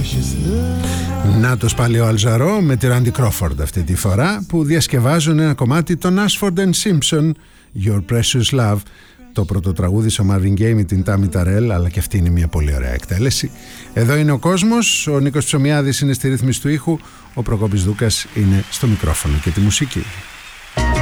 Νάτος πάλι ο Αλζαρό με τη Ράντι Κρόφορντ αυτή τη φορά, που διασκευάζουν ένα κομμάτι των Ashford and Simpson, Your Precious Love. Το πρώτο τραγούδι στο Marvin Gaye με την Tammy Terrell, αλλά και αυτή είναι μια πολύ ωραία εκτέλεση. Εδώ είναι ο κόσμος, ο Νίκος Ψωμιάδης είναι στη ρύθμιση του ήχου, ο Προκόπης Δούκας είναι στο μικρόφωνο και τη μουσική.